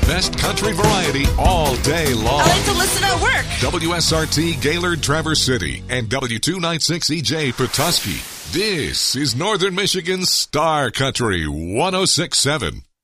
best country variety all day long. I like to listen at work. WSRT Gaylord Traverse City and W296EJ Petoskey. This is Northern Michigan's Star Country 106.7.